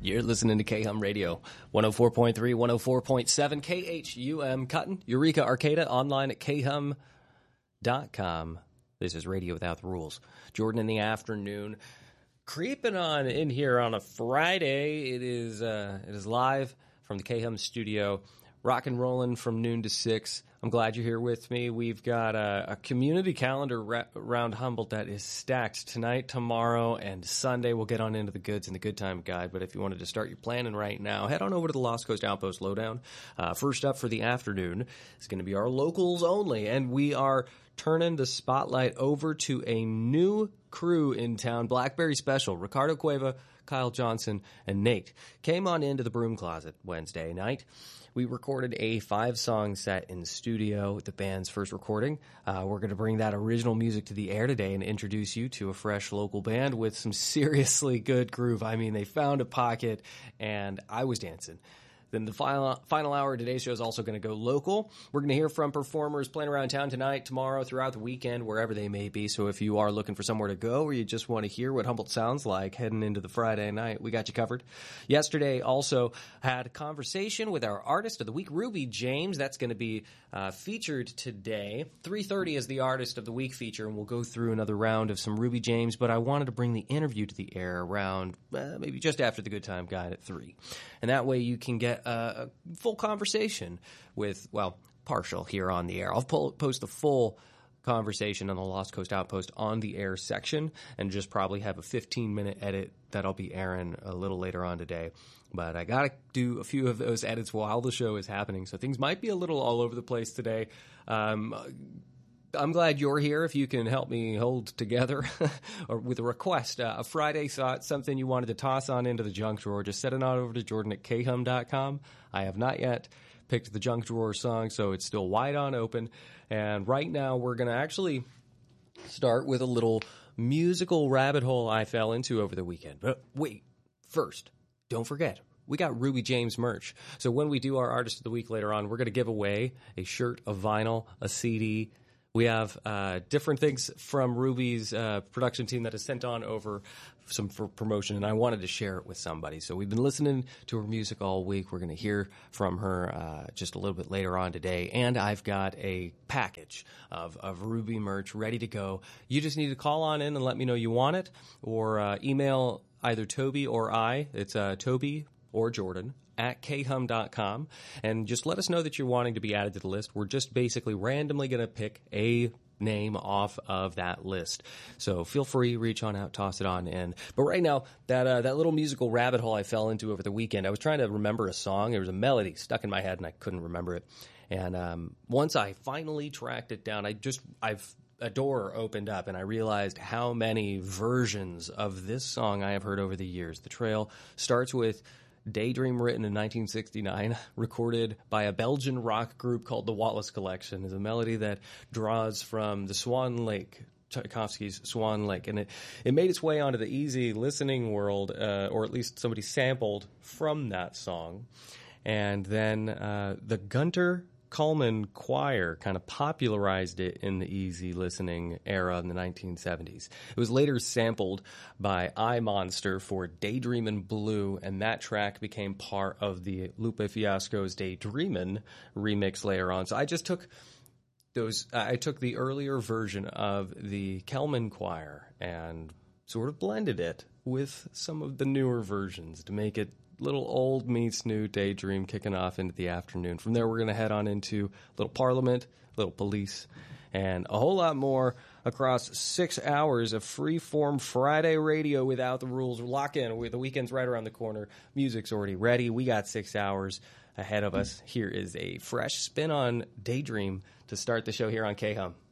You're listening to KHUM Radio, 104.3, 104.7, KHUM Cotton, Eureka, Arcata, online at khum.com. This is Radio Without the Rules. Jordan in the afternoon, creeping on in here on a Friday. It is live from the KHUM studio, rock and rolling from noon to 6. I'm glad you're here with me. We've got a community calendar around Humboldt that is stacked tonight, tomorrow, and Sunday. We'll get on into the goods and the good time guide, but if you wanted to start your planning right now, head on over to the Lost Coast Outpost Lowdown. First up for the afternoon is going to be our locals only, and we are turning the spotlight over to a new crew in town, Blackberry Special. Ricardo Cueva, Kyle Johnson, and Nate came on into the Broom Closet Wednesday night. We recorded a 5-song set in the studio, the band's first recording. We're going to bring that original music to the air today and introduce you to a fresh local band with some seriously good groove. I mean, they found a pocket, and I was dancing. Then the final hour of today's show is also going to go local. We're going to hear from performers playing around town tonight, tomorrow, throughout the weekend, wherever they may be. So if you are looking for somewhere to go or you just want to hear what Humboldt sounds like heading into the Friday night, we got you covered. Yesterday also had a conversation with our Artist of the Week, Ruby James. That's going to be featured today. 3:30 is the Artist of the Week feature, and we'll go through another round of some Ruby James. But I wanted to bring the interview to the air around maybe just after the Good Time Guide at 3. And that way you can get a full conversation with, well, partial here on the air. I'll post the full conversation on the Lost Coast Outpost on the air section and just probably have a 15-minute edit that I'll be airing a little later on today. But I got to do a few of those edits while the show is happening, so things might be a little all over the place today. I'm glad you're here. If you can help me hold together or with a request, a Friday thought, something you wanted to toss on into the junk drawer, just send it on over to Jordan at khum.com. I have not yet picked the junk drawer song, so it's still wide on open. And right now we're going to actually start with a little musical rabbit hole I fell into over the weekend. But wait, first, don't forget, we got Ruby James merch. So when we do our Artist of the Week later on, we're going to give away a shirt, a vinyl, a CD. We have different things from Ruby's production team that is sent on over some for promotion, and I wanted to share it with somebody. So we've been listening to her music all week. We're going to hear from her just a little bit later on today, and I've got a package of Ruby merch ready to go. You just need to call on in and let me know you want it, or email either Toby or I. It's Toby or Jordan at khum.com, and just let us know that you're wanting to be added to the list. We're just basically randomly going to pick a name off of that list. So feel free, reach on out, toss it on in. But right now, that little musical rabbit hole I fell into over the weekend, I was trying to remember a song. There was a melody stuck in my head, and I couldn't remember it. And once I finally tracked it down, a door opened up, and I realized how many versions of this song I have heard over the years. The trail starts with Daydream, written in 1969, recorded by a Belgian rock group called the Wallace Collection, is a melody that draws from the Swan Lake, Tchaikovsky's Swan Lake, and it made its way onto the easy listening world, or at least somebody sampled from that song. And then the Gunter Coleman Choir kind of popularized it in the easy listening era in the 1970s. It was later sampled by I Monster for Daydreamin' Blue, and that track became part of the Lupe Fiasco's Daydreamin' remix later on. So I just took I took the earlier version of the Kelman Choir and sort of blended it with some of the newer versions to make it little old meets new Daydream kicking off into the afternoon. From there, we're going to head on into Little Parliament, Little Police, and a whole lot more across 6 hours of free-form Friday radio without the rules. Lock in. The weekend's right around the corner. Music's already ready. We got 6 hours ahead of us. Here is a fresh spin on Daydream to start the show here on KHUM.